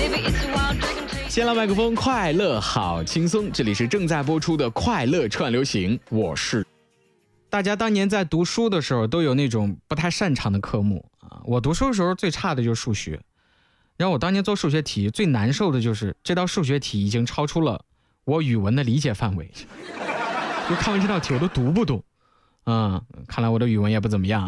先来麦克风，快乐好轻松，这里是正在播出的快乐串流行，我是。大家当年在读书的时候都有那种不太擅长的科目啊，我读书的时候最差的就是数学，然后我当年做数学题最难受的就是这道数学题已经超出了我语文的理解范围，就看完这道题我都读不懂，看来我的语文也不怎么样。